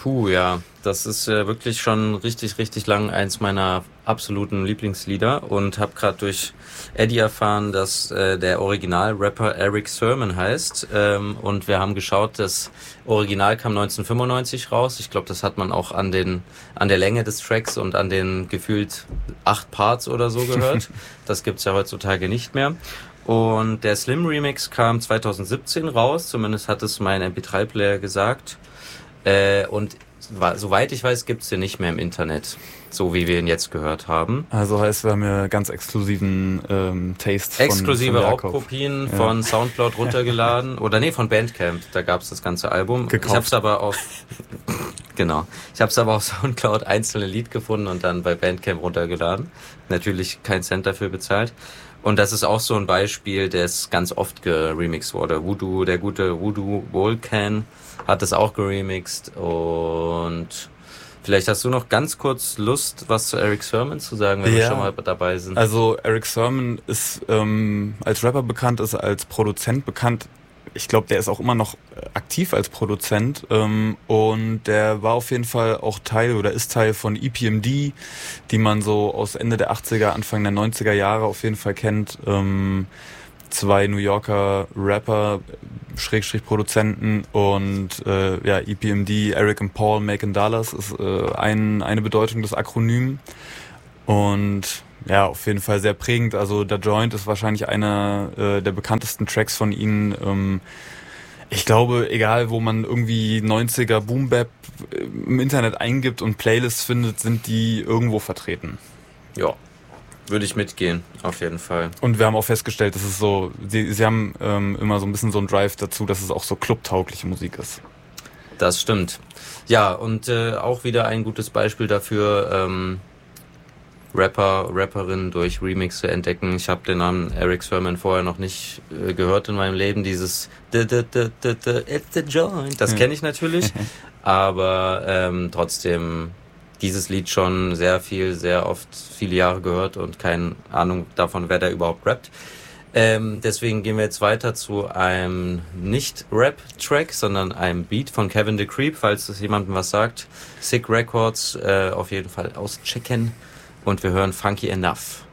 Puh, ja, das ist wirklich schon richtig, richtig lang eins meiner absoluten Lieblingslieder und habe gerade durch Eddie erfahren, dass der Original-Rapper Eric Sermon heißt und wir haben geschaut, das Original kam 1995 raus. Ich glaube, das hat man auch an der Länge des Tracks und an den gefühlt 8 Parts oder so gehört. Das gibt's ja heutzutage nicht mehr. Und der Slim Remix kam 2017 raus, zumindest hat es mein MP3-Player gesagt. Und soweit ich weiß, gibt's den nicht mehr im Internet, so wie wir ihn jetzt gehört haben. Also heißt, wir haben ja ganz exklusiven Taste Exklusive von Jakob. Raubkopien von Soundcloud runtergeladen. Oder nee, von Bandcamp, da gab's das ganze Album. Gekauft. Ich hab's aber auf genau. Ich hab's aber auf Soundcloud einzelne Lied gefunden und dann bei Bandcamp runtergeladen. Natürlich kein Cent dafür bezahlt. Und das ist auch so ein Beispiel, das ganz oft geremixed wurde. Voodoo, der gute Voodoo Volcan hat es auch geremixed. Und vielleicht hast du noch ganz kurz Lust, was zu Eric Sermon zu sagen, wenn wir schon mal dabei sind. Also Eric Sermon ist als Rapper bekannt, ist als Produzent bekannt. Ich glaube, der ist auch immer noch aktiv als Produzent und der war auf jeden Fall auch Teil oder ist Teil von EPMD, die man so aus Ende der 80er, Anfang der 90er Jahre auf jeden Fall kennt. 2 New Yorker Rapper, Schrägstrich Produzenten und EPMD, Eric and Paul, Macon Dallas ist eine Bedeutung des Akronyms und ja, auf jeden Fall sehr prägend. Also der Joint ist wahrscheinlich einer der bekanntesten Tracks von ihnen. Ich glaube, egal wo man irgendwie 90er Boom Bap im Internet eingibt und Playlists findet, sind die irgendwo vertreten. Ja, würde ich mitgehen, auf jeden Fall. Und wir haben auch festgestellt, dass es so, sie haben immer so ein bisschen so einen Drive dazu, dass es auch so clubtaugliche Musik ist. Das stimmt. Ja, und auch wieder ein gutes Beispiel dafür, Rapperinnen durch Remix zu entdecken. Ich habe den Namen Eric Sermon vorher noch nicht gehört in meinem Leben. Dieses It's the Joint, das kenne ich natürlich. Aber trotzdem dieses Lied schon sehr oft, viele Jahre gehört und keine Ahnung davon, wer da überhaupt rappt. Deswegen gehen wir jetzt weiter zu einem Nicht-Rap-Track, sondern einem Beat von Kevin the Creep, falls das jemandem was sagt. Sick Records, auf jeden Fall auschecken. Und wir hören Funky Enough.